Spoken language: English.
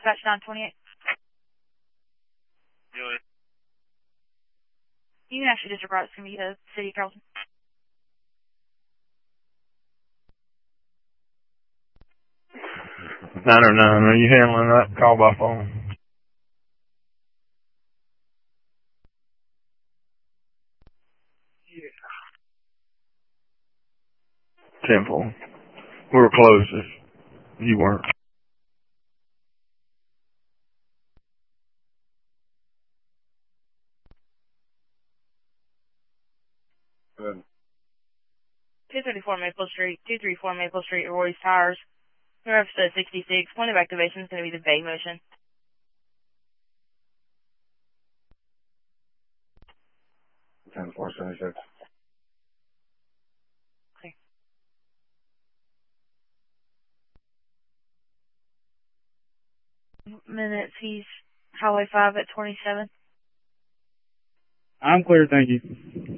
dispatch 928. You can actually district route. It's going to be the city of Carrollton. Are you handling that call by phone? Yeah. 10-4. We were closed if you weren't. Good. 234 Maple Street, Roy's Tires. You're up to 66. Point of activation is going to be the Bay motion. Ten 476. Okay. Minutes, he's Highway 5 at 27. I'm clear, thank you.